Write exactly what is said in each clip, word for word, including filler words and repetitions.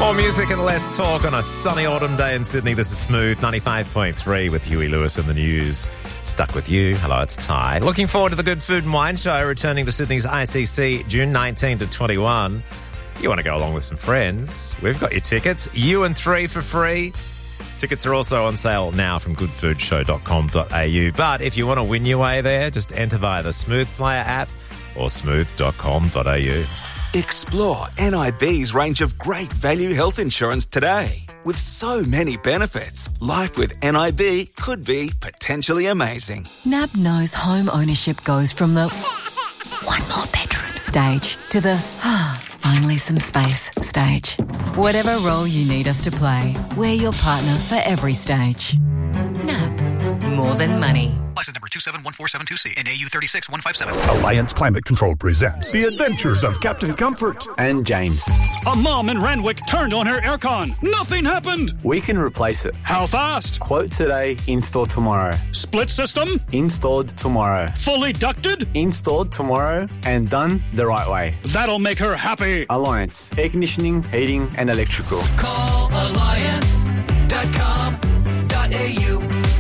More music and less talk on a sunny autumn day in Sydney. This is Smooth ninety-five point three with Huey Lewis in the news. Stuck with you. Hello, it's Ty. Looking forward to the Good Food and Wine Show returning to Sydney's I C C June nineteenth to twenty-first. You want to go along with some friends? We've got your tickets. You and three for free. Tickets are also on sale now from good food show dot com dot a u. But if you want to win your way there, just enter via the Smooth Player app or smooth dot com dot a u. Explore N I B's range of great value health insurance today. With so many benefits, life with N I B could be potentially amazing. N A B knows home ownership goes from the one more bedroom stage to the ah, finally some space stage. Whatever role you need us to play, we're your partner for every stage. N A B, more than money. License number two seven one four seven two C and A U three six one five seven. Alliance Climate Control presents The Adventures of Captain Comfort and James. A mom in Randwick turned on her aircon. Nothing happened. We can replace it. How fast? Quote today, install tomorrow. Split system? Installed tomorrow. Fully ducted? Installed tomorrow and done the right way. That'll make her happy. Alliance. Air conditioning, heating and electrical. Call alliance dot com dot a u.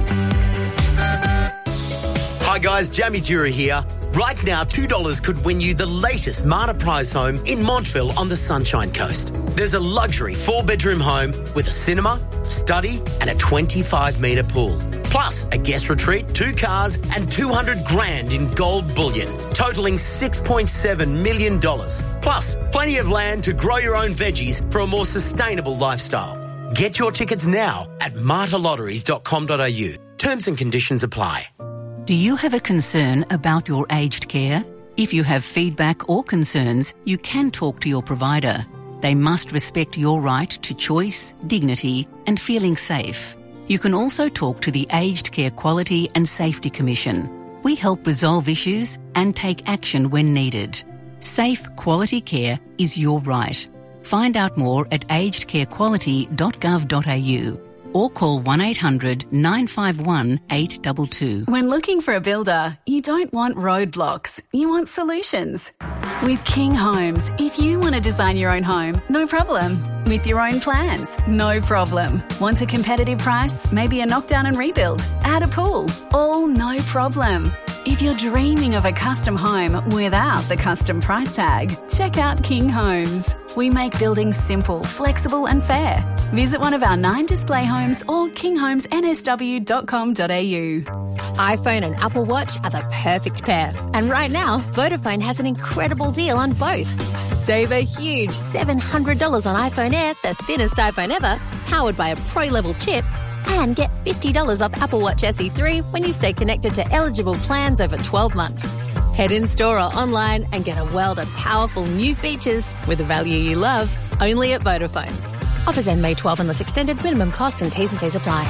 Hi guys, Jamie Dura here. Right now, two dollars could win you the latest Marta Prize home in Montville on the Sunshine Coast. There's a luxury four-bedroom home with a cinema, study and a twenty-five metre pool. Plus, a guest retreat, two cars and two hundred grand in gold bullion, totalling six point seven million dollars. Plus, plenty of land to grow your own veggies for a more sustainable lifestyle. Get your tickets now at marta lotteries dot com dot a u. Terms and conditions apply. Do you have a concern about your aged care? If you have feedback or concerns, you can talk to your provider. They must respect your right to choice, dignity and feeling safe. You can also talk to the Aged Care Quality and Safety Commission. We help resolve issues and take action when needed. Safe, quality care is your right. Find out more at aged care quality dot gov dot a u. or call one eight hundred nine five one eight two two. When looking for a builder, you don't want roadblocks, you want solutions. With King Homes, if you want to design your own home, no problem. With your own plans, no problem. Want a competitive price? Maybe a knockdown and rebuild? Add a pool? All no problem. If you're dreaming of a custom home without the custom price tag, check out King Homes. We make building simple, flexible and fair. Visit one of our nine display homes or king homes n s w dot com dot a u. iPhone and Apple Watch are the perfect pair. And right now, Vodafone has an incredible deal on both. Save a huge seven hundred dollars on iPhone Air, the thinnest iPhone ever, powered by a Pro-level chip, and get fifty dollars off Apple Watch S E three when you stay connected to eligible plans over twelve months. Head in-store or online and get a world of powerful new features with a value you love, only at Vodafone. Offers end May twelfth unless extended. Minimum cost and T's and C's apply.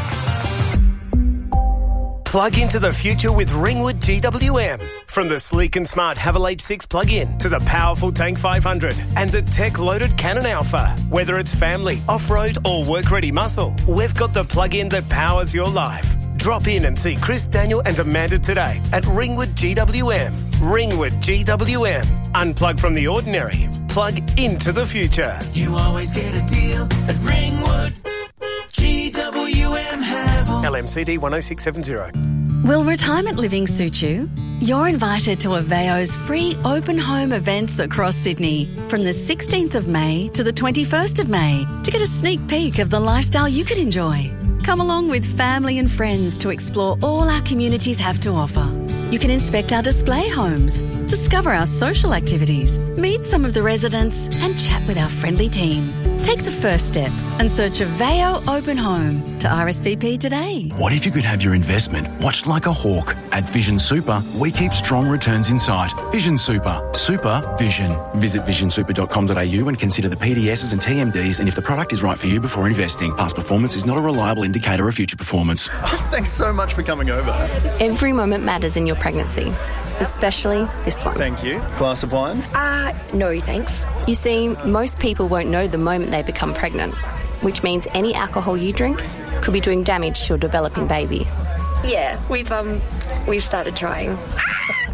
Plug into the future with Ringwood G W M. From the sleek and smart Haval H six plug-in to the powerful Tank five hundred and the tech-loaded Cannon Alpha. Whether it's family, off-road or work-ready muscle, we've got the plug-in that powers your life. Drop in and see Chris, Daniel and Amanda today at Ringwood G W M. Ringwood G W M. Unplug from the ordinary. Plug into the future. You always get a deal at Ringwood G W M Havel. L M C D one oh six seven zero. Will retirement living suit you? You're invited to Aveo's free open home events across Sydney from the sixteenth of May to the twenty-first of May to get a sneak peek of the lifestyle you could enjoy. Come along with family and friends to explore all our communities have to offer. You can inspect our display homes, discover our social activities, meet some of the residents and chat with our friendly team. Take the first step and search Aveo Open Home to R S V P today. What if you could have your investment watched like a hawk? At Vision Super, we keep strong returns in sight. Vision Super. Super Vision. Visit vision super dot com dot a u and consider the P D Ss and T M Ds and if the product is right for you before investing. Past performance is not a reliable indicator of future performance. Thanks so much for coming over. Every moment matters in your pregnancy, especially this one. Thank you. Glass of wine? Uh, no thanks. You see, most people won't know the moment they become pregnant, which means any alcohol you drink could be doing damage to your developing baby. Yeah, we've um we've started trying.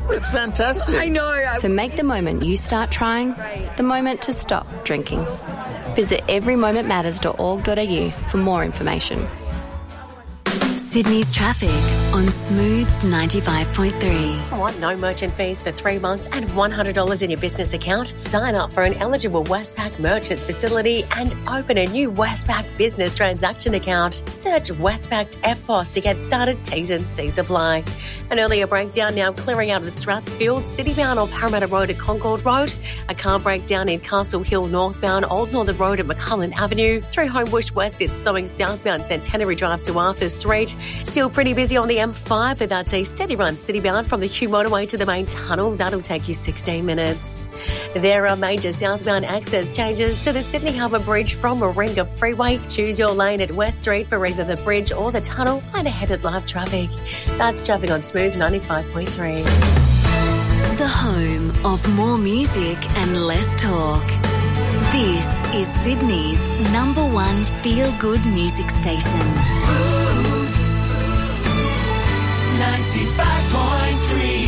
It's fantastic. I know. So make the moment you start trying the moment to stop drinking. Visit every moment matters dot org dot a u for more information. Sydney's traffic on Smooth ninety-five point three. Want no merchant fees for three months and one hundred dollars in your business account? Sign up for an eligible Westpac merchant facility and open a new Westpac business transaction account. Search Westpac F P O S to get started. T's and C's apply. An earlier breakdown now clearing out of Strathfield, Citybound on Parramatta Road at Concord Road. A car breakdown in Castle Hill northbound, Old Northern Road at McCullen Avenue. Through Homebush West, it's slowing southbound Centenary Drive to Arthur Street. Still pretty busy on the M five, but that's a steady run citybound from the Hugh Motorway to the main tunnel. That'll take you sixteen minutes. There are major southbound access changes to the Sydney Harbour Bridge from Moringa Freeway. Choose your lane at West Street for either the bridge or the tunnel. Plan ahead at live traffic. That's traffic on Smooth ninety-five point three. The home of more music and less talk. This is Sydney's number one feel-good music station. Smooth ninety-five point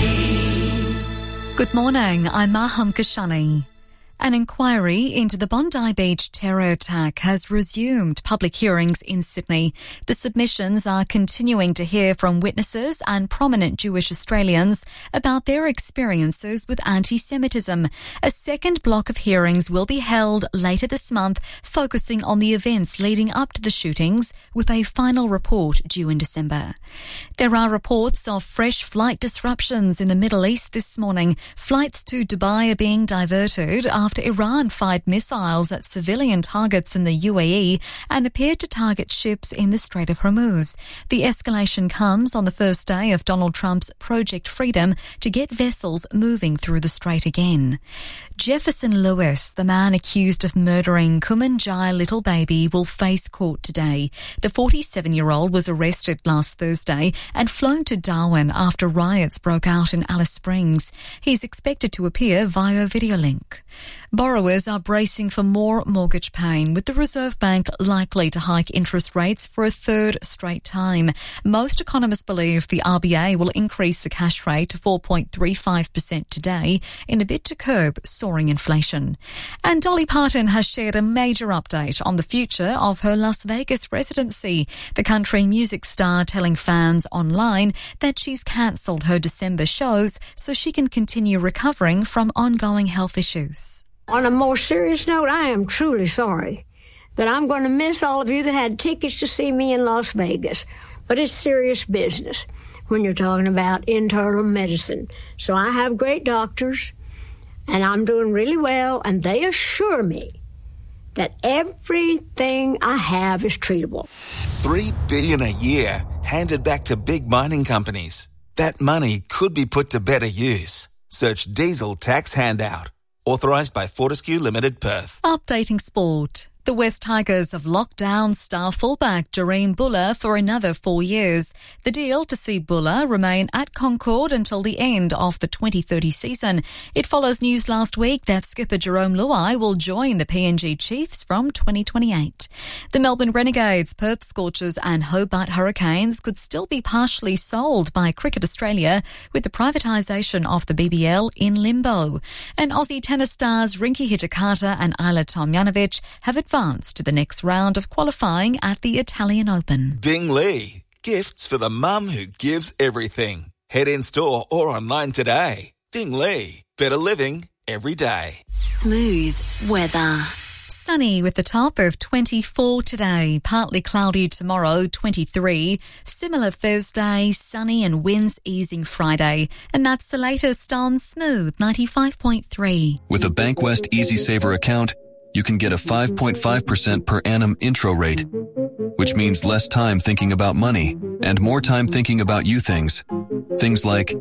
three. Good morning, I'm Maham Kashani. An inquiry into the Bondi Beach terror attack has resumed public hearings in Sydney. The submissions are continuing to hear from witnesses and prominent Jewish Australians about their experiences with anti-Semitism. A second block of hearings will be held later this month, focusing on the events leading up to the shootings, with a final report due in December. There are reports of fresh flight disruptions in the Middle East this morning. Flights to Dubai are being diverted after After Iran fired missiles at civilian targets in the U A E and appeared to target ships in the Strait of Hormuz. The escalation comes on the first day of Donald Trump's Project Freedom to get vessels moving through the strait again. Jefferson Lewis, the man accused of murdering Kumanjai little baby, will face court today. The forty-seven-year-old was arrested last Thursday and flown to Darwin after riots broke out in Alice Springs. He's expected to appear via video link. Borrowers are bracing for more mortgage pain, with the Reserve Bank likely to hike interest rates for a third straight time. Most economists believe the R B A will increase the cash rate to four point three five percent today in a bid to curb soaring inflation. And Dolly Parton has shared a major update on the future of her Las Vegas residency. The country music star telling fans online that she's cancelled her December shows so she can continue recovering from ongoing health issues. On a more serious note, I am truly sorry that I'm going to miss all of you that had tickets to see me in Las Vegas. But it's serious business when you're talking about internal medicine. So I have great doctors, and I'm doing really well, and they assure me that everything I have is treatable. Three billion dollars a year handed back to big mining companies. That money could be put to better use. Search Diesel Tax Handout. Authorised by Fortescue Limited Perth. Updating sport. The West Tigers have locked down star fullback Jareen Buller for another four years. The deal to see Buller remain at Concord until the end of the twenty thirty season. It follows news last week that skipper Jerome Luai will join the P N G Chiefs from twenty twenty-eight. The Melbourne Renegades, Perth Scorchers and Hobart Hurricanes could still be partially sold by Cricket Australia with the privatisation of the B B L in limbo. And Aussie tennis stars Rinky Hijikata and Ayla Tomljanovic have advanced to the next round of qualifying at the Italian Open. Bing Lee. Gifts for the mum who gives everything. Head in store or online today. Bing Lee. Better living every day. Smooth weather. Sunny with the top of twenty-four today, partly cloudy tomorrow, twenty-three. Similar Thursday, sunny and winds easing Friday. And that's the latest on Smooth ninety-five point three. With a Bankwest Easy Saver account, you can get a five point five percent per annum intro rate, which means less time thinking about money and more time thinking about you things. Things like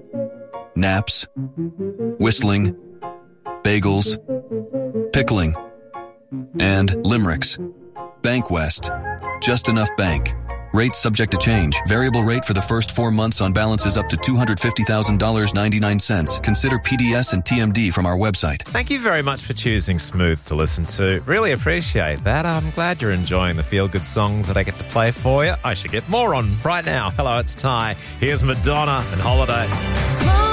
naps, whistling, bagels, pickling, and limericks. Bankwest. Just enough bank. Rates subject to change. Variable rate for the first four months on balances up to two hundred fifty thousand dollars and ninety-nine cents. Consider P D S and T M D from our website. Thank you very much for choosing Smooth to listen to. Really appreciate that. I'm glad you're enjoying the feel-good songs that I get to play for you. I should get more on right now. Hello, it's Ty. Here's Madonna and Holiday.